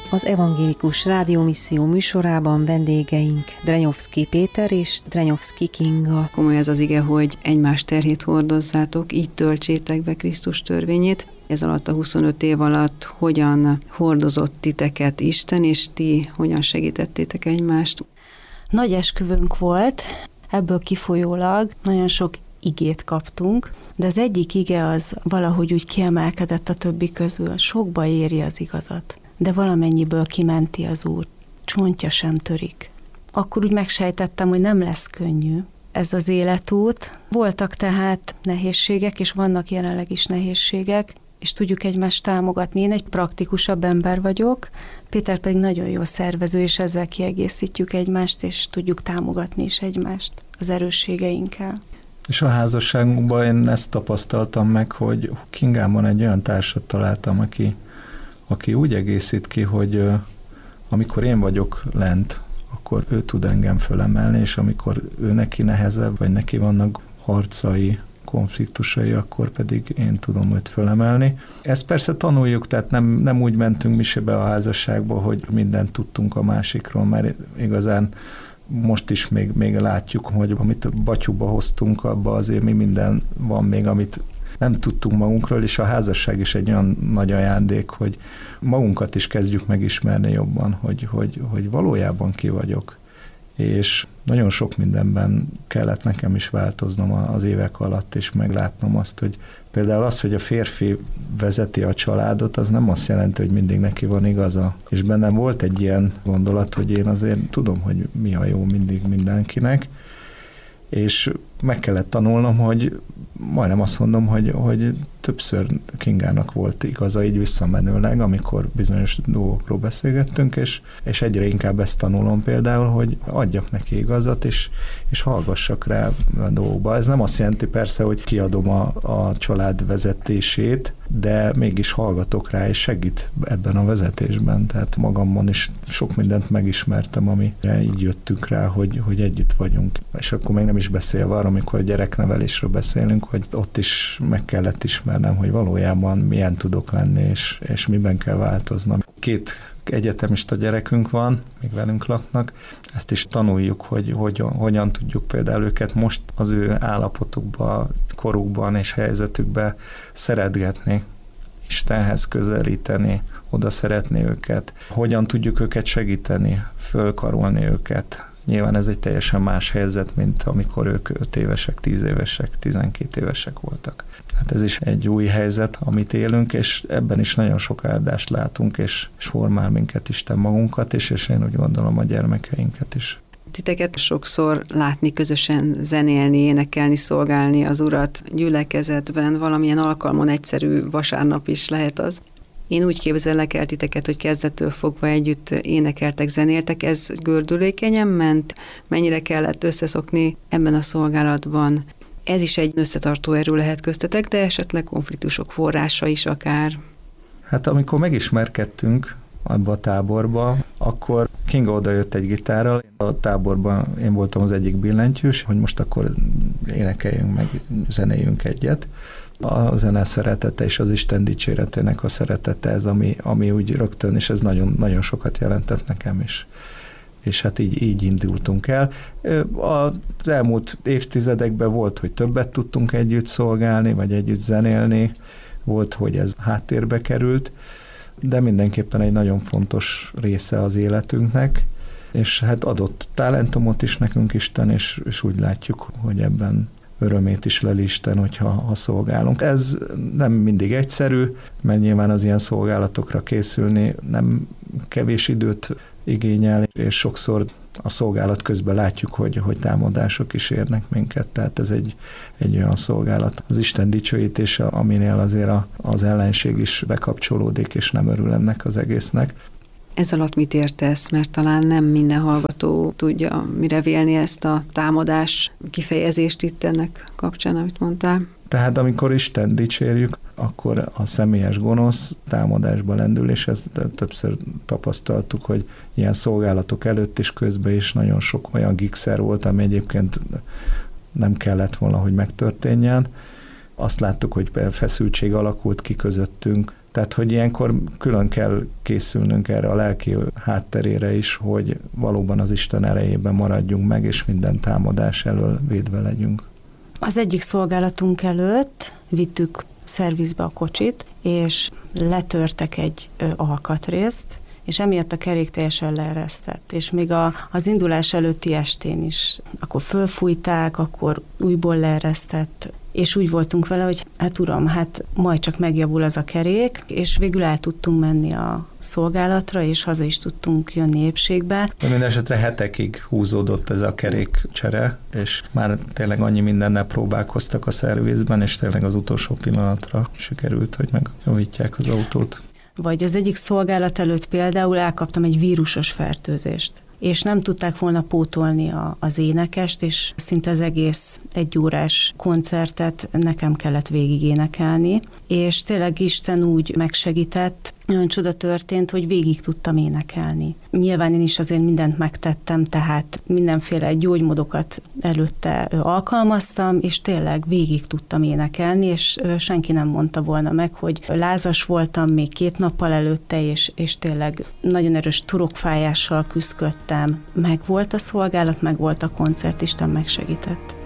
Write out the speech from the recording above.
Az Evangélikus Rádiómisszió műsorában vendégeink Drenyovszky Péter és Drenyovszky Kinga. Komoly ez az ige, hogy egymás terhét hordozzátok, így töltsétek be Krisztus törvényét. Ez alatt a 25 év alatt hogyan hordozott titeket Isten, és ti hogyan segítettétek egymást? Nagy esküvőnk volt, ebből kifolyólag nagyon sok igét kaptunk, de az egyik ige az valahogy úgy kiemelkedett a többi közül. Sokba éri az igazat, de valamennyiből kimenti az Úr. Csontja sem törik. Akkor úgy megsejtettem, hogy nem lesz könnyű ez az életút. Voltak tehát nehézségek, és vannak jelenleg is nehézségek, és tudjuk egymást támogatni. Én egy praktikusabb ember vagyok, Péter pedig nagyon jó szervező, és ezzel kiegészítjük egymást, és tudjuk támogatni is egymást az erősségeinkkel. És a házasságunkban én ezt tapasztaltam meg, hogy Kingában egy olyan társat találtam, aki úgy egészít ki, hogy amikor én vagyok lent, akkor ő tud engem fölemelni, és amikor ő neki nehezebb, vagy neki vannak harcai, konfliktusai, akkor pedig én tudom őt fölemelni. Ezt persze tanuljuk, tehát nem úgy mentünk mi se be a házasságba, hogy mindent tudtunk a másikról, mert igazán most is még látjuk, hogy amit a batyuba hoztunk, abba azért mi minden van még, amit nem tudtunk magunkról, és a házasság is egy olyan nagy ajándék, hogy magunkat is kezdjük megismerni jobban, hogy valójában ki vagyok. És nagyon sok mindenben kellett nekem is változnom az évek alatt, és meglátnom azt, hogy például az, hogy a férfi vezeti a családot, az nem azt jelenti, hogy mindig neki van igaza. És bennem volt egy ilyen gondolat, hogy én azért tudom, hogy mi a jó mindig mindenkinek, és meg kellett tanulnom, hogy majdnem azt mondom, hogy többször Kingának volt igaza így visszamenőleg, amikor bizonyos dolgokról beszélgettünk, és egyre inkább ezt tanulom például, hogy adjak neki igazat, és hallgassak rá a dolgokba. Ez nem azt jelenti persze, hogy kiadom a család vezetését, de mégis hallgatok rá, és segít ebben a vezetésben. Tehát magamban is sok mindent megismertem, amire így jöttünk rá, hogy együtt vagyunk. És akkor még nem is beszélve arra, amikor a gyereknevelésről beszélünk, hogy ott is meg kellett ismernem, hogy valójában milyen tudok lenni, és miben kell változnom. 2 egyetemista gyerekünk van, még velünk laknak, ezt is tanuljuk, hogy hogyan tudjuk például őket most az ő állapotukban, korukban és helyzetükben szeretgetni, Istenhez közelíteni, oda szeretni őket, hogyan tudjuk őket segíteni, fölkarolni őket. Nyilván ez egy teljesen más helyzet, mint amikor ők 5 évesek, 10 évesek, 12 évesek voltak. Hát ez is egy új helyzet, amit élünk, és ebben is nagyon sok áldást látunk, és formál minket Isten magunkat, és én úgy gondolom a gyermekeinket is. Titeket sokszor látni, közösen zenélni, énekelni, szolgálni az Urat gyülekezetben, valamilyen alkalmon, egyszerű vasárnap is lehet az. Én úgy képzellek el titeket, hogy kezdettől fogva együtt énekeltek, zenéltek, ez gördülékenyen ment, mennyire kellett összeszokni ebben a szolgálatban. Ez is egy összetartó erő lehet köztetek, de esetleg konfliktusok forrása is akár. Hát amikor megismerkedtünk abba a táborba, akkor Kinga odajött egy gitárral. A táborban én voltam az egyik billentyűs, hogy most akkor énekeljünk meg, zenéljünk egyet. A zene szeretete és az Isten dicséretének a szeretete ez, ami úgy rögtön, és ez nagyon, nagyon sokat jelentett nekem is. És hát így indultunk el. Az elmúlt évtizedekben volt, hogy többet tudtunk együtt szolgálni, vagy együtt zenélni, volt, hogy ez háttérbe került, de mindenképpen egy nagyon fontos része az életünknek, és hát adott talentumot is nekünk Isten, és úgy látjuk, hogy ebben örömét is leli Isten, hogyha szolgálunk. Ez nem mindig egyszerű, mert nyilván az ilyen szolgálatokra készülni nem kevés időt igényel, és sokszor a szolgálat közben látjuk, hogy támadások is érnek minket, tehát ez egy olyan szolgálat. Az Isten dicsőítése, aminél azért az ellenség is bekapcsolódik, és nem örül ennek az egésznek. Ez alatt mit értesz? Mert talán nem minden hallgató tudja mire vélni ezt a támadás kifejezést itt ennek kapcsán, amit mondtál. Tehát amikor Isten dicsérjük, akkor a személyes gonosz támadásba lendül, és ezt többször tapasztaltuk, hogy ilyen szolgálatok előtt és közben is nagyon sok olyan gigszer volt, ami egyébként nem kellett volna, hogy megtörténjen. Azt láttuk, hogy feszültség alakult ki közöttünk, Tehát, hogy ilyenkor külön kell készülnünk erre a lelki hátterére is, hogy valóban az Isten erejében maradjunk meg, és minden támadás elől védve legyünk. Az egyik szolgálatunk előtt vittük szervizbe a kocsit, és letörtek egy alkatrészt, és emiatt a kerék teljesen leeresztett. És még az indulás előtti estén is, akkor fölfújták, akkor újból leeresztett, és úgy voltunk vele, hogy hát uram, majd csak megjavul az a kerék, és végül el tudtunk menni a szolgálatra, és haza is tudtunk jönni épségbe. Minden esetre hetekig húzódott ez a kerékcsere, és már tényleg annyi mindennel próbálkoztak a szervizben, és tényleg az utolsó pillanatra sikerült, hogy megjavítják az autót. Vagy az egyik szolgálat előtt például elkaptam egy vírusos fertőzést, és nem tudták volna pótolni az énekest, és szinte az egész 1 órás koncertet nekem kellett végig énekelni, és tényleg Isten úgy megsegített, olyan csoda történt, hogy végig tudtam énekelni. Nyilván én is azért mindent megtettem, tehát mindenféle gyógymódokat előtte alkalmaztam, és tényleg végig tudtam énekelni, és senki nem mondta volna meg, hogy lázas voltam még 2 nappal előtte, és tényleg nagyon erős torokfájással küzdöttem. Meg volt a szolgálat, meg volt a koncert, Isten megsegített.